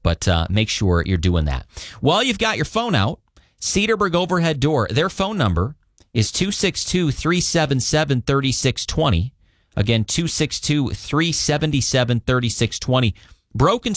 But make sure you're doing that. While you've got your phone out, Cedarburg Overhead Door, their phone number is 262-377-3620. Again, 262-377-3620. Broken